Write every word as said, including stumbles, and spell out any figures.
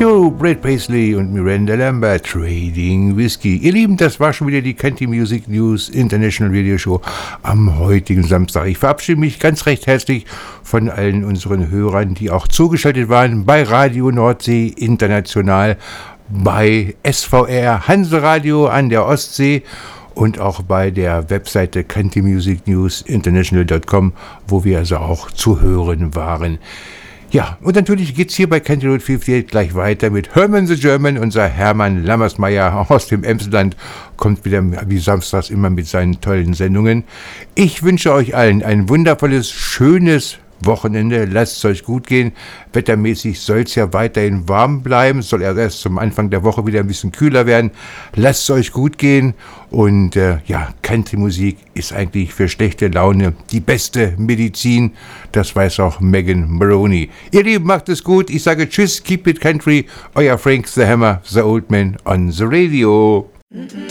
Jo, Brad Paisley und Miranda Lambert, Trading Whiskey. Ihr Lieben, das war schon wieder die Country Music News International Radio Show am heutigen Samstag. Ich verabschiede mich ganz recht herzlich von allen unseren Hörern, die auch zugeschaltet waren bei Radio Nordsee International, bei S V R Hanseradio an der Ostsee und auch bei der Webseite country music news international dot com, wo wir also auch zu hören waren. Ja, und natürlich geht's hier bei Country Road achtundfünfzig gleich weiter mit Herman the German. Unser Hermann Lammersmeier aus dem Emsland kommt wieder wie samstags immer mit seinen tollen Sendungen. Ich wünsche euch allen ein wundervolles, schönes Wochenende. Lasst es euch gut gehen. Wettermäßig soll es ja weiterhin warm bleiben. Soll erst zum Anfang der Woche wieder ein bisschen kühler werden. Lasst es euch gut gehen. Und äh, ja, Country-Musik ist eigentlich für schlechte Laune die beste Medizin. Das weiß auch Megan Maroney. Ihr Lieben, macht es gut. Ich sage Tschüss, keep it country. Euer Frank the Hammer, the Old Man on the Radio. Mm-mm.